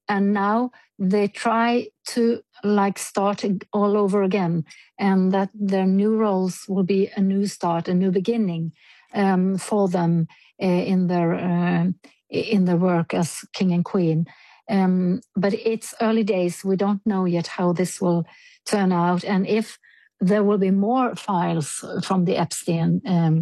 and now they try to like start all over again, and that their new roles will be a new start, a new beginning for them in their work as king and queen. But it's early days. We don't know yet how this will turn out, and if there will be more files from the Epstein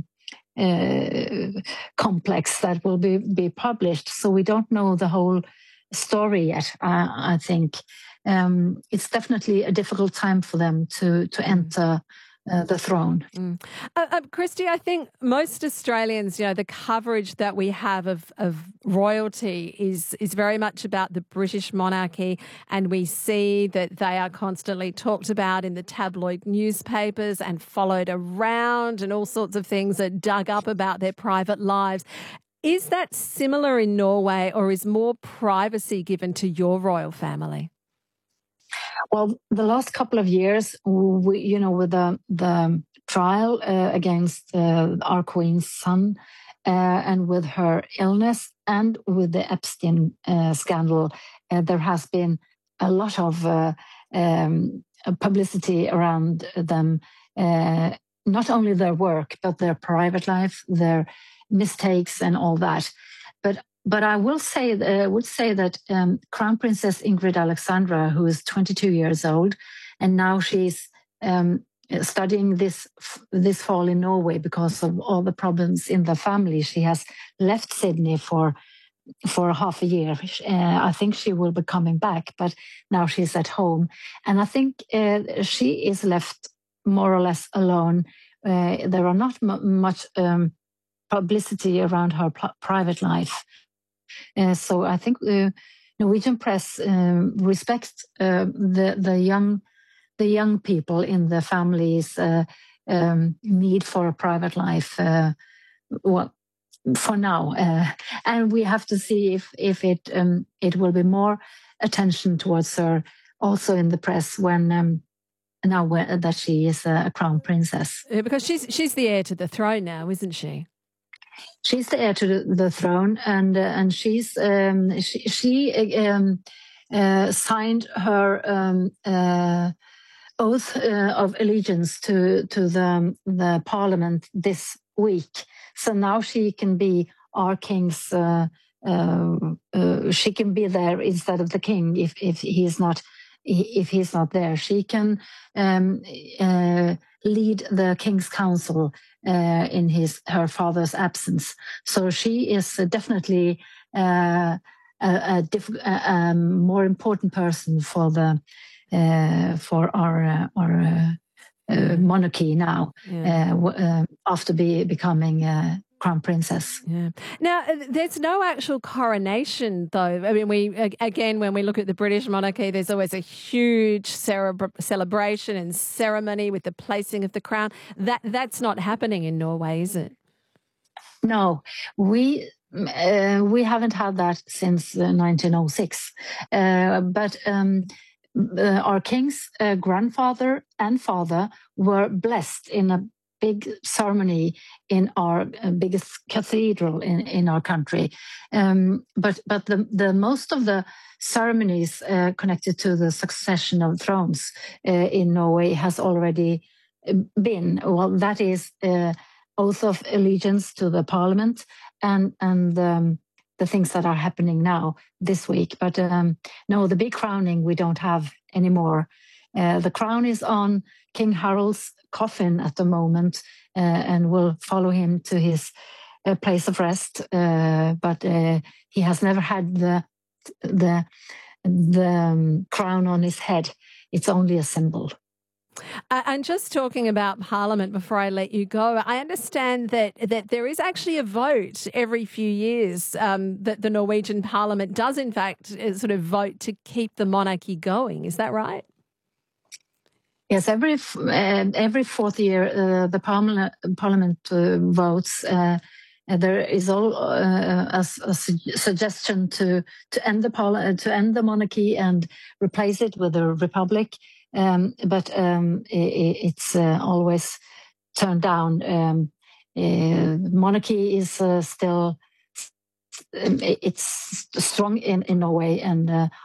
complex that will be published. So we don't know the whole story yet. I think it's definitely a difficult time for them to enter the throne. Christy, I think most Australians, the coverage that we have of royalty is very much about the British monarchy, and we see that they are constantly talked about in the tabloid newspapers and followed around, and all sorts of things are dug up about their private lives. Is that similar in Norway, or is more privacy given to your royal family? Well, the last couple of years, with the trial against our Queen's son, and with her illness, and with the Epstein scandal, there has been a lot of publicity around them. Not only their work, but their private life, their mistakes, and all that. But I would say that Crown Princess Ingrid Alexandra, who is 22 years old, and now she's studying this fall in Norway because of all the problems in the family. She has left Sydney for half a year. I think she will be coming back, but now she's at home. And I think she is left more or less alone. There are not much publicity around her private life. So I think Norwegian press respects the young people in the family's need for a private life. Well, for now, and we have to see if it will be more attention towards her also in the press when that she is a crown princess. Because she's the heir to the throne now, isn't she? She's the heir to the throne, and she signed her oath of allegiance to the parliament this week. So now she can be our king's. She can be there instead of the king if he's not there. She can lead the king's council in her father's absence. So she is definitely a more important person for our monarchy now, after becoming crown princess. Yeah. Now, there's no actual coronation, though. I mean, when we look at the British monarchy, there's always a huge celebration and ceremony with the placing of the crown. That's not happening in Norway, is it? No, we haven't had that since 1906. But our king's grandfather and father were blessed in a big ceremony in our biggest cathedral in our country. But the most of the ceremonies connected to the succession of thrones in Norway has already been. Well, that is oath of allegiance to the parliament and the things that are happening now this week. But no, the big crowning we don't have anymore. The crown is on King Harald's coffin at the moment, and will follow him to his place of rest. But he has never had the crown on his head. It's only a symbol. And just talking about Parliament before I let you go, I understand that there is actually a vote every few years that the Norwegian Parliament does, in fact, sort of vote to keep the monarchy going. Is that right? Yes, every fourth year the Parliament votes. There is a suggestion to end the monarchy and replace it with a republic. But it's always turned down. Monarchy is still it's strong in Norway, and